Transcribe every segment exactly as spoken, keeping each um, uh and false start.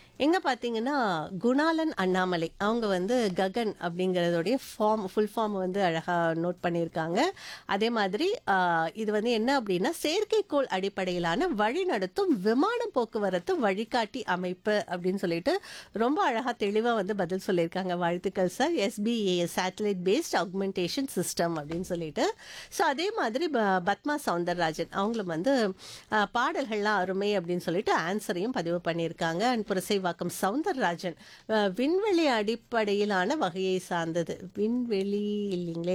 எங்க பார்த்தீங்கன்னா, குணாளன் அண்ணாமலை. அவங்க வந்து ககன் அப்படிங்கிறதோடைய ஃபார்ம் ஃபுல் ஃபார்ம் வந்து அழகா நோட் பண்ணியிருக்காங்க. அதே மாதிரி அ இது வந்து என்ன அப்படின்னா, செயற்கைக்கோள் அடிப்படையிலான வழிநடத்தும் விமான போக்குவரத்து வழிகாட்டி அமைப்பு அப்படின்னு சொல்லிட்டு ரொம்ப அழகா தெளிவா வந்து பதில் சொல்லியிருக்காங்க. வாழ்த்துக்கள் sir. எஸ்பிஏஎஸ் satellite paste augmentation system அப்படின்னு சொல்லிட்டு. ஸோ அதே மாதிரி ப பத்மா சௌந்தரராஜன் அவங்களும் வந்து அ பாடல்கள்லாம் அருமை அப்படின்னு சொல்லிட்டு ஆன்சரையும் பதிவு பண்ணியிருக்காங்க. அண்ட் புரசைவாக்கம் சௌந்தரராஜன் அ விண்வெளி அடிப்படையிலான வகையை சார்ந்தது. விண்வெளி இல்லைங்களே.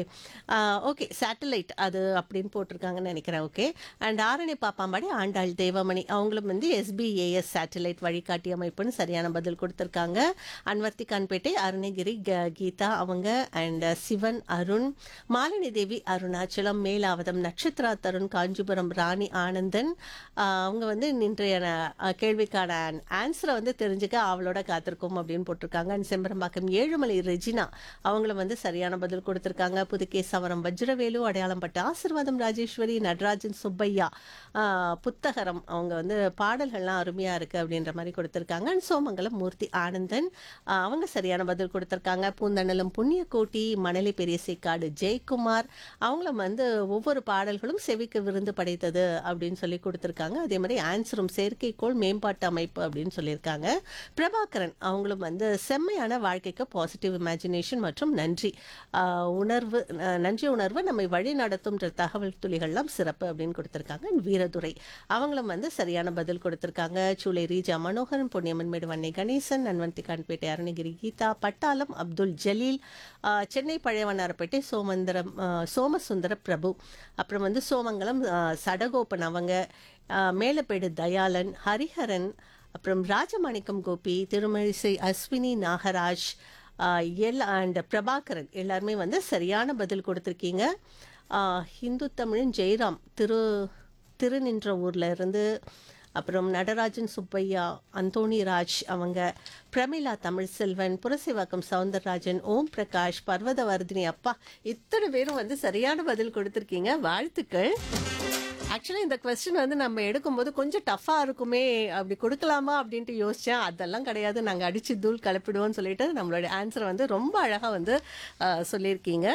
ஓகே சேட்டலைட் அது அப்படின்னு போட்டிருக்காங்கன்னு நினைக்கிறேன். ஓகே. அண்ட் ஆரணி பாப்பாம்பாடி ஆண்டாள் தேவமணி அவங்களும் வந்து எஸ்பிஏஎஸ் சேட்டலைட் வழிகாட்டி அமைப்புன்னு சரியான பதில் கொடுத்துருக்காங்க. அன்வர்த்தி கான்பேட்டை அருணகிரி க கீதா அவங்க அண்ட் சிவன் அருண் மாலினி தேவி அருணாச்சலம் மேலாவதம் நட்சத்திரா தருண் காஞ்சிபுரம் ராணி ஆனந்தன் ஆஹ் அவங்க வந்து இன்றைய அஹ், கேள்விக்கான ஆன்சரை வந்து தெரிஞ்சுக்க அவளோட காத்திருக்கோம் அப்படின்னு போட்டிருக்காங்க. அண்ட் செம்பரம்பாக்கம் ஏழுமலை ரெஜினா அவங்களும் வந்து சரியான பதில் கொடுத்திருக்காங்க. புதுகேசவரம் வஜ்ரவேலு அடையாளம் பட்ட ஆசிர்வாதம் ராஜேஸ்வரி நடராஜன் சுப்பையா ஆஹ், புத்தகரம் அவங்க வந்து பாடல்கள்லாம் அருமையா இருக்கு அப்படின்ற மாதிரி கொடுத்திருக்காங்க. அண்ட் சோமங்கலம் மூர்த்தி ஆனந்தன் ஆஹ், அவங்க சரியான பதில் கொடுத்திருக்காங்க. பூந்தண்டலம் புண்ணியக்கோட்டி மணலி பெரியசைக்காடு ஜெயக்குமார் அவங்களும் வந்து ஒவ்வொரு பாடல்களும் செவிக்கு விருந்து படைத்தது அப்படின்னு சொல்லி கொடுத்திருக்காங்க. அதே மாதிரி ஆன்சரும் செயற்கைக்கோள் மேம்பாட்டு அமைப்பு அப்படின்னு சொல்லியிருக்காங்க. பிரபாகரன் அவங்களும் வந்து செம்மையான வாழ்க்கைக்கு பாசிட்டிவ் இமேஜினேஷன் மற்றும் நன்றி ஆஹ், உணர்வு அஹ், நன்றி உணர்வு நம்மை வழி நடத்தும் தகவல் துளிகள்லாம் சிறப்பு அப்படின்னு கொடுத்திருக்காங்க. வீரதுரை அவங்களும் வந்து சரியான பதில் கொடுத்திருக்காங்க. சூளை ரீஜா மனோகரன் பொன்னியம்மன் மேடு வன்னை கணேசன் நன்வந்தி கான்பேட்டை அருணகிரி கீதா பட்டாளம் அப்துல் ஜலீல் ஆஹ், சென்னை பழையவனாரப்பேட்டை சோமந்தரம் ஆஹ், சோமசுந்தர பிரபு அப்புறம் வந்து சோமங்கலம் ஆஹ், சடகோபன் அவங்க ஆஹ், மேலப்பேடு தயாளன் ஹரிஹரன் அப்புறம் ராஜமாணிக்கம் கோபி திருமழிசை அஸ்வினி நாகராஜ் ஆஹ், எல் அண்ட் பிரபாகரன் எல்லாருமே வந்து சரியான பதில் கொடுத்துருக்கீங்க. ஆஹ், ஹிந்து தமிழன் ஜெயராம் திரு திருநின்ற ஊர்ல இருந்து அப்புறம் நடராஜன் சுப்பையா அந்தோணி ராஜ் அவங்க பிரமிளா தமிழ்செல்வன் புரசைவாக்கம் சவுந்தரராஜன் ஓம் பிரகாஷ் பர்வதவர்தினி அப்பா இத்தனை பேரும் வந்து சரியான பதில் கொடுத்துருக்கீங்க. வாழ்த்துக்கள். ஆக்சுவலி இந்த கொஸ்டின் வந்து நம்ம எடுக்கும்போது கொஞ்சம் டஃப்பாக இருக்குமே அப்படி கொடுக்கலாமா அப்படின்ட்டு யோசித்தேன். அதெல்லாம் கிடையாது, நாங்கள் அடித்து தூள் கலப்பிடுவோம்னு சொல்லிட்டு நம்மளோட ஆன்சரை வந்து ரொம்ப அழகாக வந்து அஹ், சொல்லியிருக்கீங்க.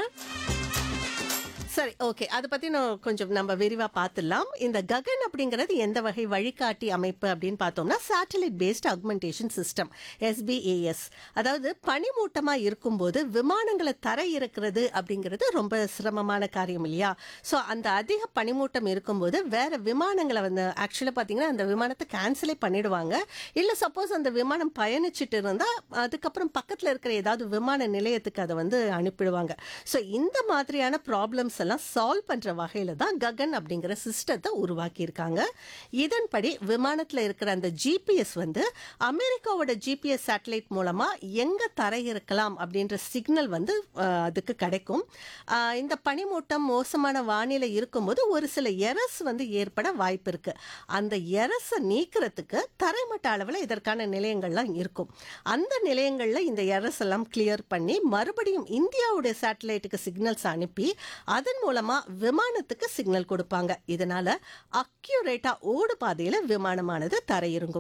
சரி, ஓகே. அதை பற்றி நான் கொஞ்சம் நம்ம விரிவாக பார்த்துடலாம். இந்த ககன் அப்படிங்கிறது எந்த வகை வழிகாட்டி அமைப்பு அப்படின்னு பார்த்தோம்னா சேட்டலைட் பேஸ்ட் ஆக்மென்டேஷன் சிஸ்டம் எஸ்பிஏஎஸ். அதாவது பனிமூட்டமாக இருக்கும்போது விமானங்களை தரை இறக்குறது அப்படிங்கிறது ரொம்ப சிரமமான காரியம் இல்லையா? ஸோ அந்த அதிக பனிமூட்டம் இருக்கும்போது வேற விமானங்களை வந்து ஆக்சுவலாக பார்த்தீங்கன்னா அந்த விமானத்தை கேன்சலே பண்ணிடுவாங்க. இல்லை சப்போஸ் அந்த விமானம் பயணிச்சுட்டு இருந்தால் அதுக்கப்புறம் பக்கத்தில் இருக்கிற ஏதாவது விமான நிலையத்துக்கு அதை வந்து அனுப்பிடுவாங்க. ஸோ இந்த மாதிரியான ப்ராப்ளம்ஸ் எல்லாம் சால்வ் பண்ற வகையில தான் ககன் அப்படிங்கிற சிஸ்டத்தை உருவாக்கி இருக்காங்க. இதன்படி விமானத்துல இருக்கிற அந்த ஜிபிஎஸ் வந்து அமெரிக்காவோட ஜிபிஎஸ் சேட்டலைட் மூலமா எங்க தரை இருக்கலாம் அப்படின்ற சிக்னல் வந்து அஹ், அதுக்கு கிடைக்கும். அஹ், இந்த பனிமூட்டம் மோசமான வானிலை இருக்கும்போது ஒரு சில எரஸ் வந்து ஏற்பட வாய்ப்பு இருக்கு. அந்த எரஸை நீக்கிறதுக்கு தரைமட்ட அளவில் இதற்கான நிலையங்கள்லாம் இருக்கும். அந்த நிலையங்கள்ல இந்த எரஸ் எல்லாம் கிளியர் பண்ணி மறுபடியும் இந்தியாவுடைய சேட்டலைட்டுக்கு சிக்னல்ஸ் அனுப்பி அதன் மூலமா விமானத்துக்கு சிக்னல் கொடுப்பாங்க. இதனால அக்யூரேட்டா ஓடு பாதையில விமானமானது தரையிறங்கும்.